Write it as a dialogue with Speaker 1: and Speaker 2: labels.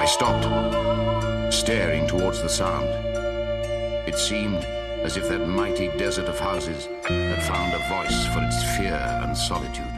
Speaker 1: I stopped, staring towards the sound. It seemed as if that mighty desert of houses had found a voice for its fear and solitude.